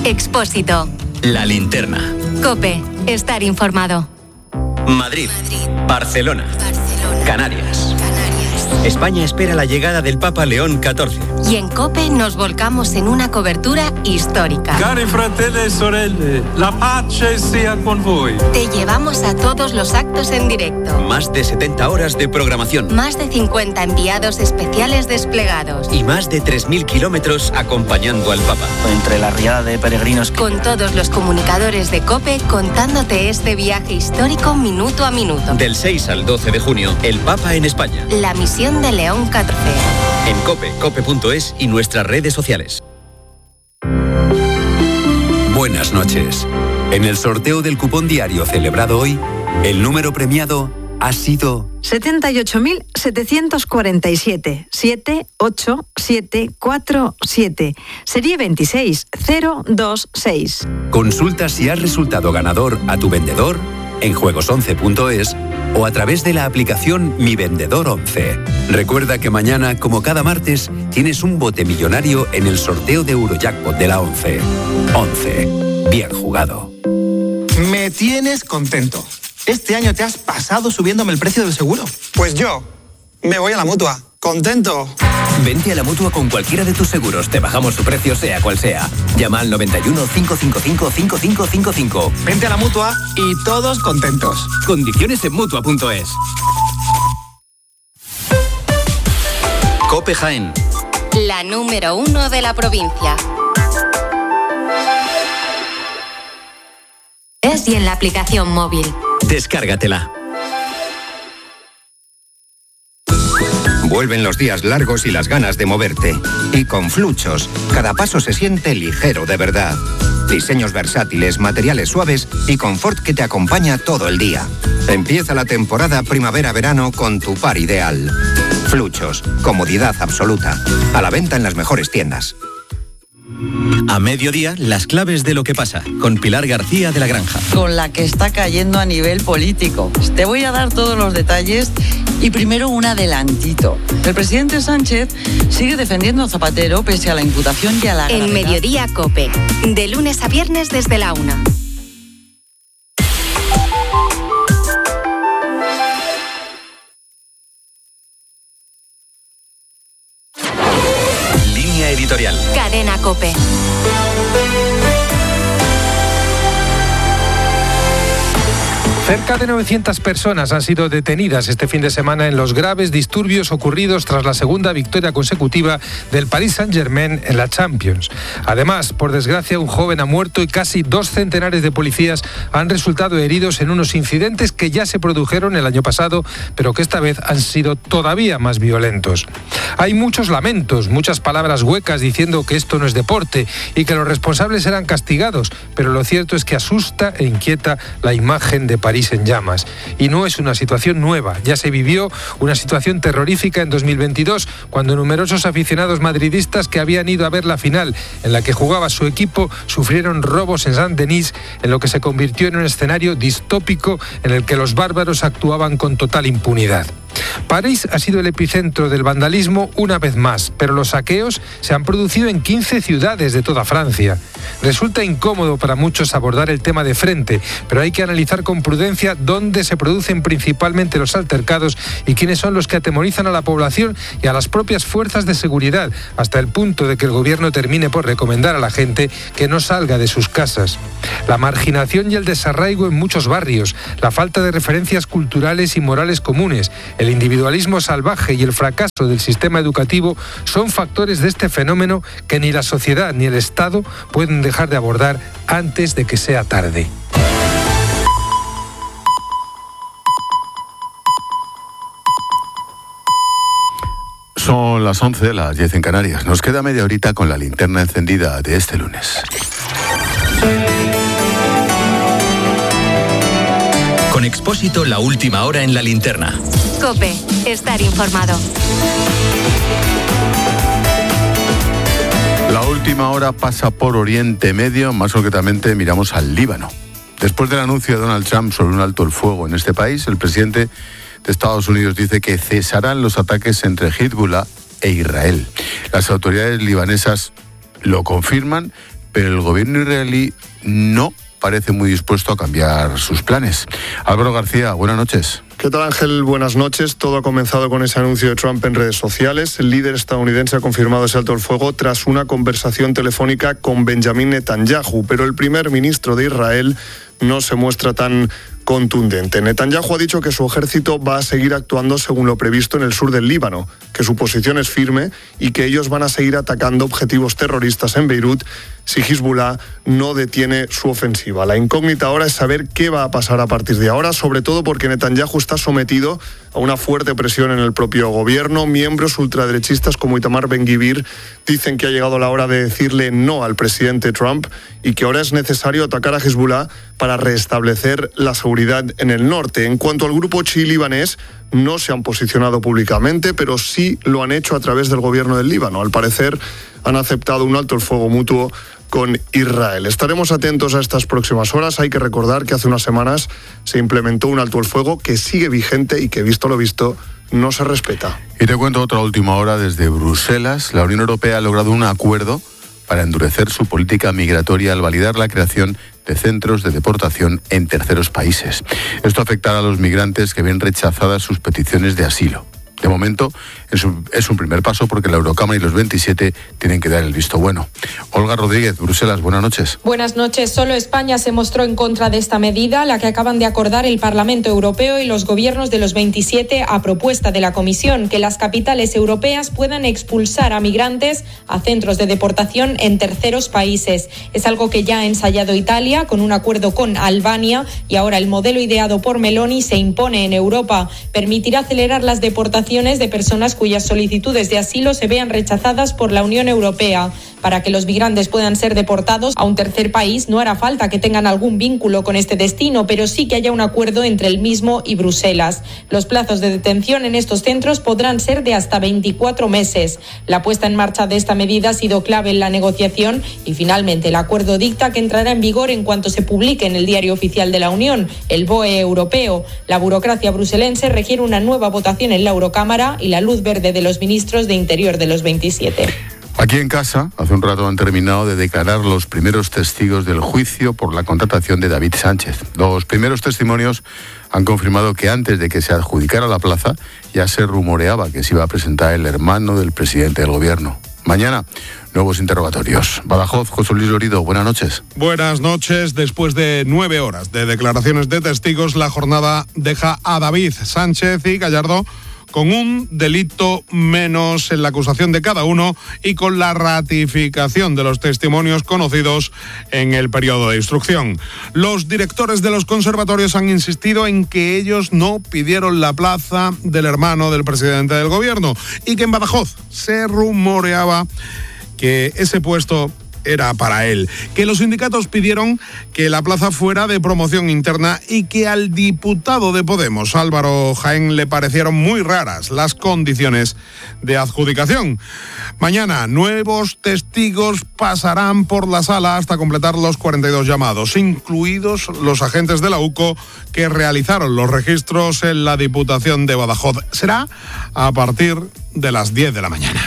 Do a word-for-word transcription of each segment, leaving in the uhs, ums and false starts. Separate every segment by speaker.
Speaker 1: Expósito.
Speaker 2: La Linterna.
Speaker 1: COPE. Estar informado.
Speaker 2: Madrid. Barcelona.
Speaker 1: Barcelona.
Speaker 2: Canarias. España espera la llegada del Papa León catorce.
Speaker 1: Y en COPE nos volcamos en una cobertura histórica.
Speaker 3: Cari fratelli e sorelle, la pace sia con voi.
Speaker 1: Te llevamos a todos los actos en directo.
Speaker 2: Más de setenta horas de programación.
Speaker 1: Más de cincuenta enviados especiales desplegados.
Speaker 2: Y más de tres mil kilómetros acompañando al Papa.
Speaker 4: Entre la riada de peregrinos.
Speaker 1: Con todos los comunicadores de COPE contándote este viaje histórico minuto a minuto.
Speaker 2: Del seis al doce de junio, el Papa en España.
Speaker 1: La misión de León catorce.
Speaker 2: En COPE, cope punto es y nuestras redes sociales.
Speaker 5: Buenas noches. En el sorteo del cupón diario celebrado hoy, el número premiado ha sido
Speaker 6: setenta y ocho mil setecientos cuarenta y siete, siete ocho siete cuatro siete, serie veintiséis cero dos seis.
Speaker 5: Consulta si has resultado ganador a tu vendedor en juegos once punto es o a través de la aplicación Mi Vendedor once. Recuerda que mañana, como cada martes, tienes un bote millonario en el sorteo de Eurojackpot de la once. once. Bien jugado.
Speaker 7: Me tienes contento. Este año te has pasado subiéndome el precio del seguro.
Speaker 8: Pues yo me voy a la Mutua. Contento.
Speaker 9: Vente a la Mutua con cualquiera de tus seguros. Te bajamos su precio sea cual sea. Llama al noventa y uno, cincuecientos cincuenta y cinco, cincuenta y cinco cincuenta y cinco.
Speaker 7: Vente a la Mutua y todos contentos.
Speaker 9: Condiciones en Mutua punto es.
Speaker 2: COPE Jaén.
Speaker 1: La número uno de la provincia. Es y en la aplicación móvil.
Speaker 2: Descárgatela.
Speaker 10: Vuelven los días largos y las ganas de moverte. Y con Fluchos, cada paso se siente ligero de verdad. Diseños versátiles, materiales suaves y confort que te acompaña todo el día. Empieza la temporada primavera-verano con tu par ideal. Fluchos, comodidad absoluta. A la venta en las mejores tiendas.
Speaker 2: A mediodía, las claves de lo que pasa, con Pilar García de la Granja.
Speaker 11: Con la que está cayendo a nivel político. Te voy a dar todos los detalles y primero un adelantito. El presidente Sánchez sigue defendiendo a Zapatero pese a la imputación y a la...
Speaker 1: En Mediodía COPE, de lunes a viernes desde la una.
Speaker 2: Editorial.
Speaker 1: Cadena COPE.
Speaker 12: Cerca de novecientas personas han sido detenidas este fin de semana en los graves disturbios ocurridos tras la segunda victoria consecutiva del Paris Saint-Germain en la Champions. Además, por desgracia, un joven ha muerto y casi dos centenares de policías han resultado heridos en unos incidentes que ya se produjeron el año pasado, pero que esta vez han sido todavía más violentos. Hay muchos lamentos, muchas palabras huecas diciendo que esto no es deporte y que los responsables serán castigados, pero lo cierto es que asusta e inquieta la imagen de París en llamas. Y no es una situación nueva. Ya se vivió una situación terrorífica en dos mil veintidós, cuando numerosos aficionados madridistas que habían ido a ver la final en la que jugaba su equipo sufrieron robos en Saint-Denis, en lo que se convirtió en un escenario distópico en el que los bárbaros actuaban con total impunidad. París ha sido el epicentro del vandalismo una vez más, pero los saqueos se han producido en quince ciudades de toda Francia. Resulta incómodo para muchos abordar el tema de frente, pero hay que analizar con prudencia dónde se producen principalmente los altercados y quiénes son los que atemorizan a la población y a las propias fuerzas de seguridad, hasta el punto de que el gobierno termine por recomendar a la gente que no salga de sus casas. La marginación y el desarraigo en muchos barrios, la falta de referencias culturales y morales comunes, el individualismo salvaje y el fracaso del sistema educativo son factores de este fenómeno que ni la sociedad ni el Estado pueden dejar de abordar antes de que sea tarde.
Speaker 13: Son las once, las diez en Canarias. Nos queda media horita con la linterna encendida de este lunes.
Speaker 2: Con Expósito, la última hora en la linterna.
Speaker 1: COPE. Estar informado.
Speaker 13: La última hora pasa por Oriente Medio, más concretamente miramos al Líbano. Después del anuncio de Donald Trump sobre un alto el fuego en este país, el presidente de Estados Unidos dice que cesarán los ataques entre Hezbollah e Israel. Las autoridades libanesas lo confirman, pero el gobierno israelí no parece muy dispuesto a cambiar sus planes. Álvaro García, buenas noches.
Speaker 14: ¿Qué tal, Ángel? Buenas noches. Todo ha comenzado con ese anuncio de Trump en redes sociales. El líder estadounidense ha confirmado ese alto el fuego tras una conversación telefónica con Benjamin Netanyahu, pero el primer ministro de Israel no se muestra tan contundente. Netanyahu ha dicho que su ejército va a seguir actuando según lo previsto en el sur del Líbano, que su posición es firme y que ellos van a seguir atacando objetivos terroristas en Beirut si Hezbollah no detiene su ofensiva. La incógnita ahora es saber qué va a pasar a partir de ahora, sobre todo porque Netanyahu está sometido a una fuerte presión en el propio gobierno. Miembros ultraderechistas como Itamar Ben-Gvir dicen que ha llegado la hora de decirle no al presidente Trump y que ahora es necesario atacar a Hezbollah para restablecer la seguridad en el norte. En cuanto al grupo chií libanés, no se han posicionado públicamente, pero sí lo han hecho a través del gobierno del Líbano. Al parecer, han aceptado un alto el fuego mutuo con Israel. Estaremos atentos a estas próximas horas. Hay que recordar que hace unas semanas se implementó un alto el fuego que sigue vigente y que, visto lo visto, no se respeta.
Speaker 13: Y te cuento otra última hora desde Bruselas. La Unión Europea ha logrado un acuerdo para endurecer su política migratoria al validar la creación de centros de deportación en terceros países. Esto afectará a los migrantes que ven rechazadas sus peticiones de asilo. De momento es un, es un primer paso porque la Eurocámara y los veintisiete tienen que dar el visto bueno. Olga Rodríguez, Bruselas, buenas noches.
Speaker 15: Buenas noches. Solo España se mostró en contra de esta medida, la que acaban de acordar el Parlamento Europeo y los gobiernos de los veintisiete a propuesta de la Comisión, que las capitales europeas puedan expulsar a migrantes a centros de deportación en terceros países. Es algo que ya ha ensayado Italia con un acuerdo con Albania y ahora el modelo ideado por Meloni se impone en Europa. Permitirá acelerar las deportaciones de personas cuyas solicitudes de asilo se vean rechazadas por la Unión Europea. Para que los migrantes puedan ser deportados a un tercer país no hará falta que tengan algún vínculo con este destino, pero sí que haya un acuerdo entre el mismo y Bruselas. Los plazos de detención en estos centros podrán ser de hasta veinticuatro meses. La puesta en marcha de esta medida ha sido clave en la negociación y finalmente el acuerdo dicta que entrará en vigor en cuanto se publique en el Diario Oficial de la Unión, el B O E europeo. La burocracia bruselense requiere una nueva votación en la Eurocámara y la luz verde de los ministros de Interior de los veintisiete.
Speaker 13: Aquí en casa, hace un rato han terminado de declarar los primeros testigos del juicio por la contratación de David Sánchez. Los primeros testimonios han confirmado que antes de que se adjudicara la plaza ya se rumoreaba que se iba a presentar el hermano del presidente del gobierno. Mañana, nuevos interrogatorios. Badajoz, José Luis Lorido, buenas noches.
Speaker 16: Buenas noches. Después de nueve horas de declaraciones de testigos, la jornada deja a David Sánchez y Gallardo con un delito menos en la acusación de cada uno y con la ratificación de los testimonios conocidos en el periodo de instrucción. Los directores de los conservatorios han insistido en que ellos no pidieron la plaza del hermano del presidente del gobierno y que en Badajoz se rumoreaba que ese puesto era para él, que los sindicatos pidieron que la plaza fuera de promoción interna y que al diputado de Podemos, Álvaro Jaén, le parecieron muy raras las condiciones de adjudicación. Mañana, nuevos testigos pasarán por la sala hasta completar los cuarenta y dos llamados, incluidos los agentes de la U C O que realizaron los registros en la Diputación de Badajoz. Será a partir de las diez de la mañana.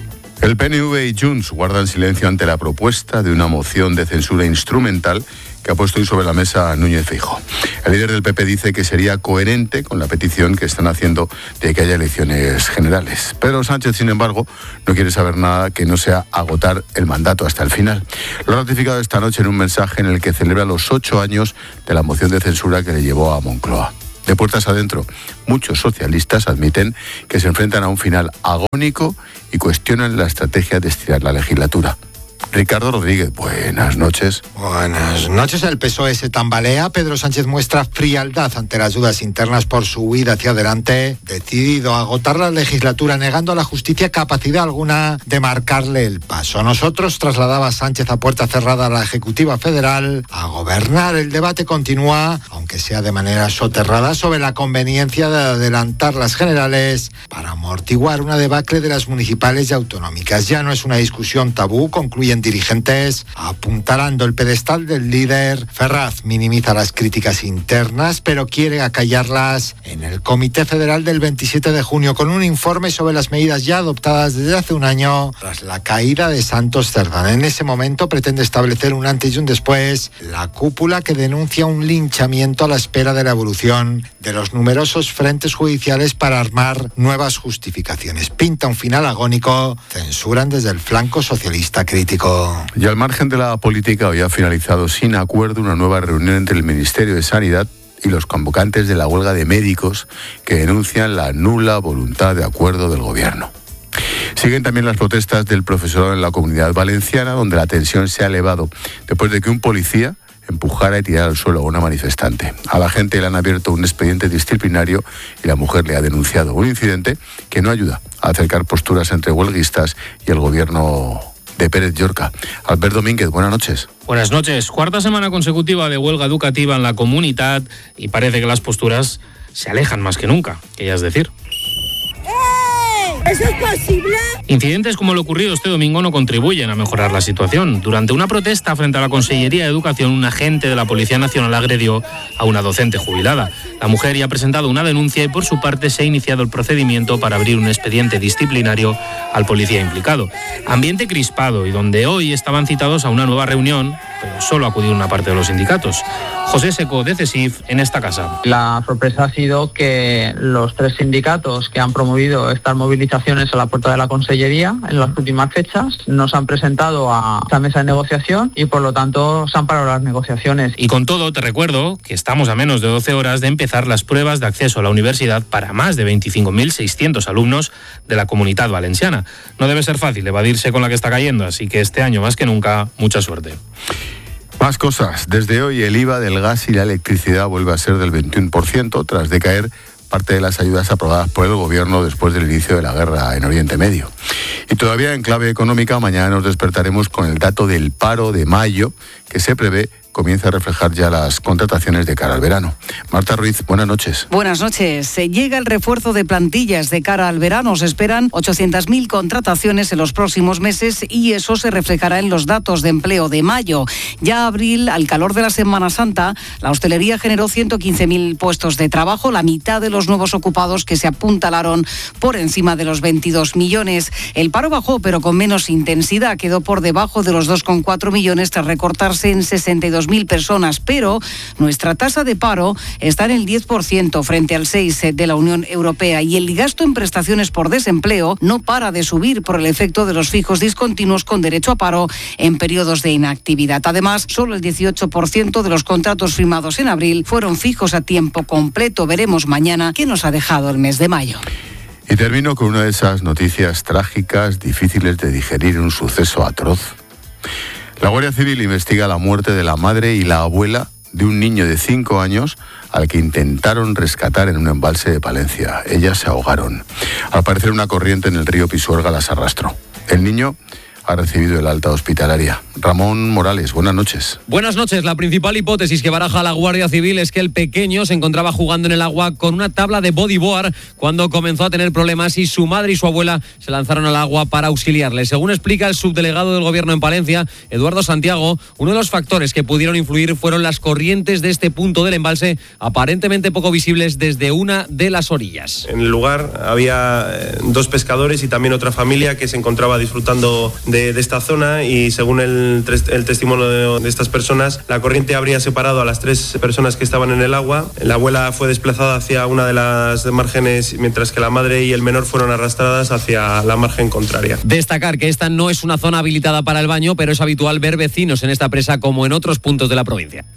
Speaker 13: El P N V y Junts guardan silencio ante la propuesta de una moción de censura instrumental que ha puesto hoy sobre la mesa Núñez Feijóo. El líder del P P dice que sería coherente con la petición que están haciendo de que haya elecciones generales. Pedro Sánchez, sin embargo, no quiere saber nada que no sea agotar el mandato hasta el final. Lo ha ratificado esta noche en un mensaje en el que celebra los ocho años de la moción de censura que le llevó a Moncloa. De puertas adentro, muchos socialistas admiten que se enfrentan a un final agónico y cuestionan la estrategia de estirar la legislatura. Ricardo Rodríguez, buenas noches.
Speaker 17: Buenas noches. El P S O E se tambalea. Pedro Sánchez muestra frialdad ante las dudas internas por su huida hacia adelante, decidido a agotar la legislatura, negando a la justicia capacidad alguna de marcarle el paso. Nosotros, trasladaba Sánchez a puerta cerrada a la Ejecutiva Federal, a gobernar. El debate continúa, aunque aunque sea de manera soterrada, sobre la conveniencia de adelantar las generales para amortiguar una debacle de las municipales y autonómicas. Ya no es una discusión tabú, concluyen dirigentes, apuntalando el pedestal del líder. Ferraz minimiza las críticas internas, pero quiere acallarlas en el Comité Federal del veintisiete de junio con un informe sobre las medidas ya adoptadas desde hace un año tras la caída de Santos Cerdán. En ese momento pretende establecer un antes y un después la cúpula que denuncia un linchamiento a la espera de la evolución de los numerosos frentes judiciales para armar nuevas justificaciones. Pinta un final agónico, censuran desde el flanco socialista crítico.
Speaker 13: Y al margen de la política, hoy ha finalizado sin acuerdo una nueva reunión entre el Ministerio de Sanidad y los convocantes de la huelga de médicos que denuncian la nula voluntad de acuerdo del gobierno. Siguen también las protestas del profesorado en la Comunidad Valenciana, donde la tensión se ha elevado después de que un policía empujara y tirara al suelo a una manifestante. A la gente le han abierto un expediente disciplinario y la mujer le ha denunciado. Un incidente que no ayuda a acercar posturas entre huelguistas y el gobierno de Pérez Llorca. Albert Domínguez, buenas noches.
Speaker 18: Buenas noches. Cuarta semana consecutiva de huelga educativa en la comunidad y parece que las posturas se alejan más que nunca, que ya es decir.
Speaker 19: ¿Eso es posible?
Speaker 18: Incidentes como el ocurrido este domingo no contribuyen a mejorar la situación. Durante una protesta frente a la Consellería de Educación, un agente de la Policía Nacional agredió a una docente jubilada. La mujer ya ha presentado una denuncia y por su parte se ha iniciado el procedimiento para abrir un expediente disciplinario al policía implicado. Ambiente crispado y donde hoy estaban citados a una nueva reunión, pero solo ha acudido una parte de los sindicatos. José Seco, de CESIF, en esta casa.
Speaker 20: La sorpresa ha sido que los tres sindicatos que han promovido estas movilizaciones a la puerta de la Consellería en las últimas fechas nos han presentado a esta mesa de negociación y por lo tanto se han parado las negociaciones.
Speaker 18: Y con todo, te recuerdo que estamos a menos de doce horas de empezar las pruebas de acceso a la universidad para más de veinticinco mil seiscientos alumnos de la Comunidad Valenciana. No debe ser fácil evadirse con la que está cayendo, así que este año más que nunca, mucha suerte.
Speaker 13: Más cosas. Desde hoy el I V A del gas y la electricidad vuelve a ser del veintiuno por ciento tras decaer parte de las ayudas aprobadas por el gobierno después del inicio de la guerra en Oriente Medio. Y todavía en clave económica, mañana nos despertaremos con el dato del paro de mayo, que se prevé comienza a reflejar ya las contrataciones de cara al verano. Marta Ruiz, buenas noches.
Speaker 21: Buenas noches. Se llega el refuerzo de plantillas de cara al verano. Se esperan ochocientas mil contrataciones en los próximos meses y eso se reflejará en los datos de empleo de mayo. Ya abril, al calor de la Semana Santa, la hostelería generó ciento quince mil puestos de trabajo, la mitad de los nuevos ocupados que se apuntalaron por encima de los veintidós millones. El paro bajó, pero con menos intensidad. Quedó por debajo de los dos coma cuatro millones tras recortarse en sesenta y dos mil personas, pero nuestra tasa de paro está en el diez por ciento frente al seis por ciento de la Unión Europea y el gasto en prestaciones por desempleo no para de subir por el efecto de los fijos discontinuos con derecho a paro en periodos de inactividad. Además, solo el dieciocho por ciento de los contratos firmados en abril fueron fijos a tiempo completo. Veremos mañana qué nos ha dejado el mes de mayo.
Speaker 13: Y termino con una de esas noticias trágicas, difíciles de digerir, un suceso atroz. La Guardia Civil investiga la muerte de la madre y la abuela de un niño de cinco años al que intentaron rescatar en un embalse de Palencia. Ellas se ahogaron. Al parecer, una corriente en el río Pisuerga las arrastró. El niño ha recibido el alta hospitalaria. Ramón Morales, buenas noches.
Speaker 22: Buenas noches. La principal hipótesis que baraja la Guardia Civil es que el pequeño se encontraba jugando en el agua con una tabla de bodyboard cuando comenzó a tener problemas y su madre y su abuela se lanzaron al agua para auxiliarle. Según explica el subdelegado del Gobierno en Palencia, Eduardo Santiago, uno de los factores que pudieron influir fueron las corrientes de este punto del embalse, aparentemente poco visibles desde una de las orillas.
Speaker 23: En el lugar había dos pescadores y también otra familia que se encontraba disfrutando de De, de esta zona y según el, el testimonio de, de estas personas, la corriente habría separado a las tres personas que estaban en el agua. La abuela fue desplazada hacia una de las márgenes, mientras que la madre y el menor fueron arrastradas hacia la margen contraria.
Speaker 22: Destacar que esta no es una zona habilitada para el baño, pero es habitual ver vecinos en esta presa como en otros puntos de la provincia.